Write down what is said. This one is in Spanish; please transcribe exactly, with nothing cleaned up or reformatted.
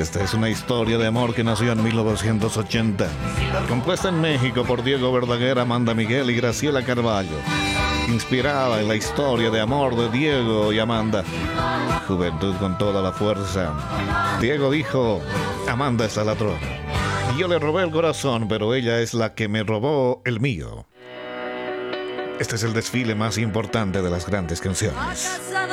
Esta es una historia de amor que nació en mil novecientos ochenta. Compuesta en México por Diego Verdaguer, Amanda Miguel y Graciela Carballo. Inspirada en la historia de amor de Diego y Amanda. Juventud con toda la fuerza. Diego dijo: Amanda es la ladrona. Y yo le robé el corazón, pero ella es la que me robó el mío. Este es el desfile más importante de las grandes canciones.